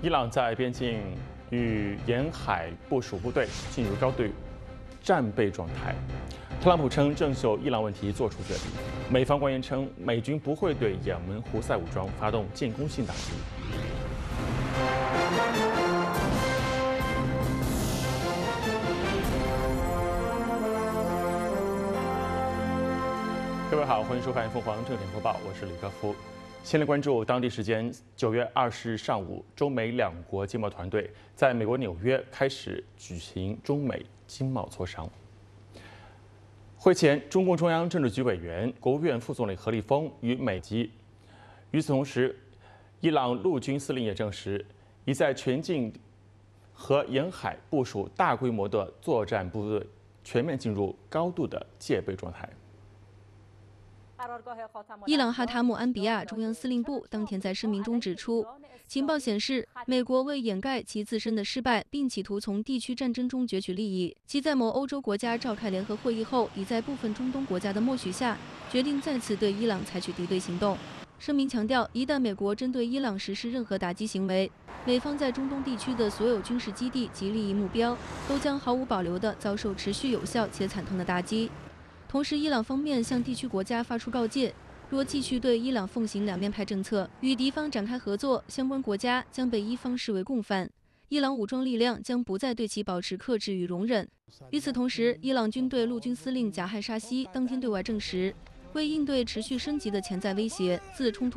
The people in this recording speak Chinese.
伊朗在边境与沿海部署部队进入高度战备状态。特朗普称正就伊朗问题作出决定。美方官员称，美军不会对也门胡塞武装发动进攻性打击。各位好，欢迎收看凤凰正点播报，我是李科夫。先来关注当地时间9月20日上午，中美两国经贸团队在美国纽约开始举行中美经贸磋商。会前，中共中央政治局委员、国务院副总理何立峰与美籍。与此同时，伊朗陆军司令也证实，已在全境和沿海部署大规模的作战部队，全面进入高度的戒备状态。 伊朗哈塔姆安比亚中央司令部当天在声明中指出，情报显示，美国为掩盖其自身的失败，并企图从地区战争中攫取利益，其在某欧洲国家召开联合会议后，已在部分中东国家的默许下，决定再次对伊朗采取敌对行动。声明强调，一旦美国针对伊朗实施任何打击行为，美方在中东地区的所有军事基地及利益目标都将毫无保留地遭受持续有效且惨痛的打击。同时，伊朗方面向地区国家发出告诫，若继续对伊朗奉行两面派政策，与敌方展开合作，相关国家将被伊方视为共犯，伊朗武装力量将不再对其保持克制与容忍。与此同时，伊朗军队陆军司令贾汉沙西当天对外证实，为应对持续升级的潜在威胁，自冲突